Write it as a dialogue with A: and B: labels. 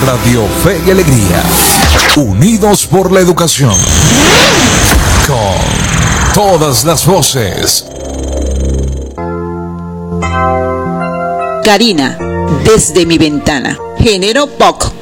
A: Radio Fe y Alegría, unidos por la educación, con todas las voces.
B: Karina, desde mi ventana, género POC.